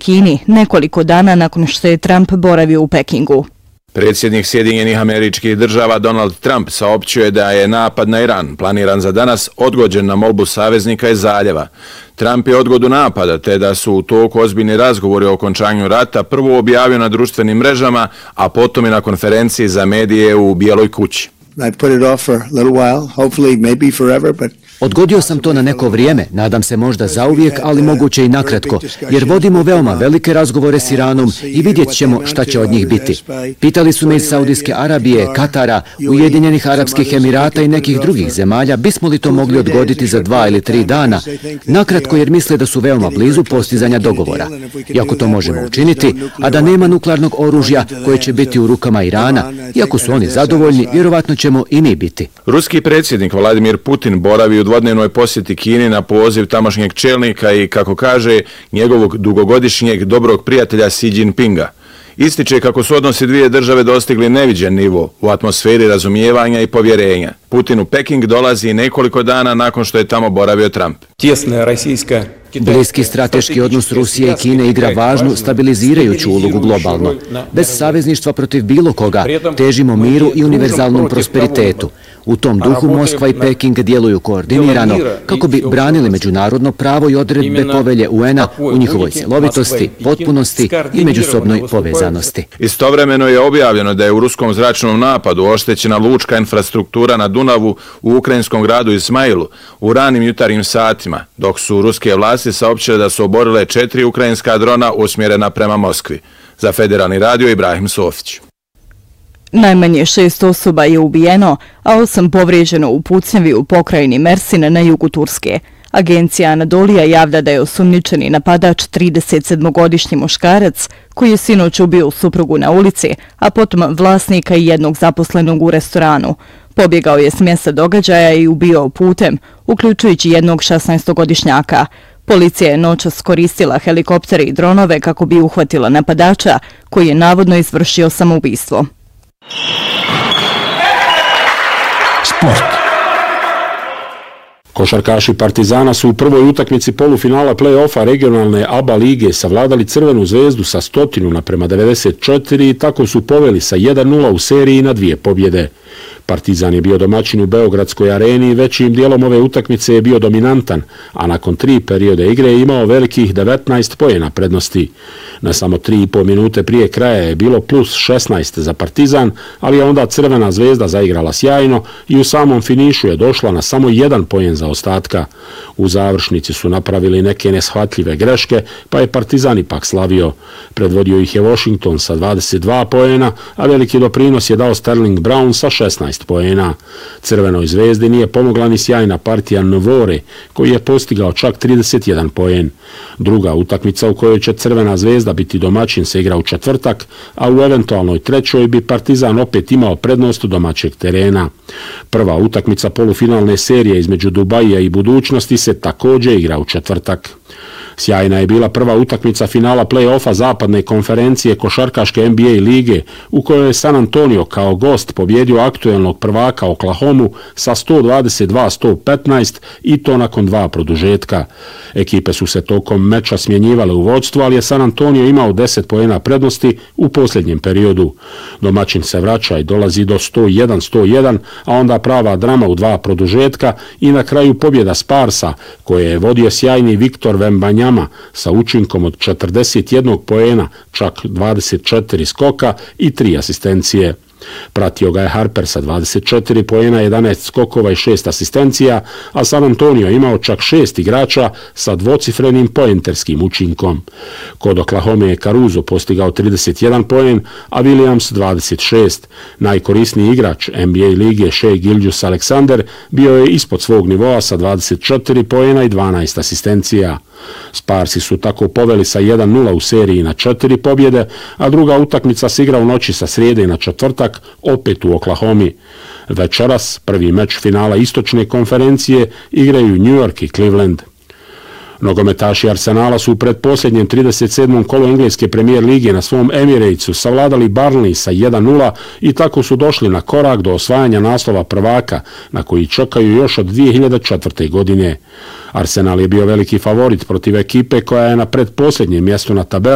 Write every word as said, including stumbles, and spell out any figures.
Kini nekoliko dana nakon što je Trump boravio u Pekingu. Predsjednik Sjedinjenih Američkih Država Donald Trump saopćio je da je napad na Iran, planiran za danas, odgođen na molbu saveznika iz zaljeva. Trump je odgodu napada, te da su u toku ozbiljni razgovori o okončanju rata prvo objavio na društvenim mrežama, a potom i na konferenciji za medije u Bijeloj kući. Odgodio sam to na neko vrijeme, nadam se možda zauvijek, ali moguće i nakratko, jer vodimo veoma velike razgovore s Iranom i vidjet ćemo šta će od njih biti. Pitali su me iz Saudijske Arabije, Katara, Ujedinjenih Arapskih Emirata i nekih drugih zemalja, bismo li to mogli odgoditi za dva ili tri dana, nakratko jer misle da su veoma blizu postizanja dogovora. Iako to možemo učiniti, a da nema nuklearnog oružja koje će biti u rukama Irana, iako su oni zadovoljni, vjerovatno ćemo i mi biti. Ruski predsjednik Vladimir Putin boravi u dvodnevnoj posjeti Kini na poziv tamošnjeg čelnika i, kako kaže, njegovog dugogodišnjeg dobrog prijatelja Xi Jinpinga. Ističe kako su odnosi dvije države dostigli neviđen nivo u atmosferi razumijevanja i povjerenja. Putin u Peking dolazi nekoliko dana nakon što je tamo boravio Trump. Bliski strateški odnos Rusije i Kine igra važnu, stabilizirajuću ulogu globalno. Bez savezništva protiv bilo koga težimo miru i univerzalnom prosperitetu. U tom duhu Moskva i Peking djeluju koordinirano kako bi branili međunarodno pravo i odredbe povelje U N-a u njihovoj cjelovitosti, potpunosti i međusobnoj povezanosti. Istovremeno je objavljeno da je u ruskom zračnom napadu oštećena lučka infrastruktura na Dunavu u ukrajinskom gradu Izmailu u ranim jutarnjim satima, dok su ruske vlasti saopćile da su oborile četiri ukrajinska drona usmjerena prema Moskvi. Za Federalni radio Ibrahim Sofić. Najmanje šest osoba je ubijeno, a osam povrijeđeno u pucnjavi u pokrajini Mersin na jugu Turske. Agencija Anadolija javlja da je osumnjičeni napadač tridesetsedmogodišnji muškarac koji je sinoć ubio suprugu na ulici, a potom vlasnika i jednog zaposlenog u restoranu. Pobjegao je s mjesta događaja i ubio putem, uključujući jednog šesnaestogodišnjaka. Policija je noćas koristila helikoptere i dronove kako bi uhvatila napadača koji je navodno izvršio samoubistvo. Sport. Košarkaši Partizana su u prvoj utakmici polufinala play-offa regionalne A B A lige savladali Crvenu zvezdu sa stotinu naprema devedeset četiri i tako su poveli sa jedan nula u seriji na dvije pobjede. Partizan je bio domaćin u Beogradskoj areni i većim dijelom ove utakmice je bio dominantan, a nakon tri periode igre je imao velikih devetnaest poena prednosti. Na samo tri i pol minute prije kraja je bilo plus šesnaest za Partizan, ali je onda Crvena zvezda zaigrala sjajno i u samom finišu je došla na samo jedan poen za ostatka. U završnici su napravili neke neshvatljive greške, pa je Partizan ipak slavio. Predvodio ih je Washington sa dvadeset dva poena, a veliki doprinos je dao Sterling Brown sa šesnaest poena. Crvenoj zvezdi nije pomogla ni sjajna partija Novore, koji je postigao čak trideset jedan poen. Druga utakmica u kojoj će Crvena zvezda biti domaćin se igra u četvrtak, a u eventualnoj trećoj bi Partizan opet imao prednost domaćeg terena. Prva utakmica polufinalne serije između Dubaija i Budućnosti se također igra u četvrtak. Sjajna je bila prva utakmica finala play-offa zapadne konferencije košarkaške N B A lige, u kojoj je San Antonio kao gost pobjedio aktuelnog prvaka Oklahomu sa sto dvadeset dva sto petnaest i to nakon dva produžetka. Ekipe su se tokom meča smjenjivale u vodstvu, ali je San Antonio imao deset poena prednosti u posljednjem periodu. Domaćin se vraća i dolazi do sto jedan sto jedan, a onda prava drama u dva produžetka i na kraju pobjeda Sparsa, koje je vodio sjajni Viktor Wembanyama sa učinkom od četrdeset jedan poena, čak dvadeset četiri skoka i tri asistencije. Pratio ga je Harper sa dvadeset četiri poena, jedanaest skokova i šest asistencija, a San Antonio imao čak šest igrača sa dvocifrenim poenterskim učinkom. Kod Oklahome je Caruso postigao trideset jedan poen, a Williams dvadeset šest. Najkorisniji igrač N B A lige Shai Gilgeous-Alexander bio je ispod svog nivoa sa dvadeset četiri poena i dvanaest asistencija. Sparsi su tako poveli sa jedan nula u seriji na četiri pobjede, a druga utakmica se igra u noći sa srijede na četvrtak, opet u Oklahomi. Večeras prvi meč finala istočne konferencije igraju New York i Cleveland. Nogometaši Arsenala su u predposljednjem trideset sedmom kolu engleske premijer lige na svom Emiratesu savladali Burnley sa jedan nula i tako su došli na korak do osvajanja naslova prvaka, na koji čekaju još od dvije hiljade četvrte. godine. Arsenal je bio veliki favorit protiv ekipe koja je na predposljednjem mjestu na tabeli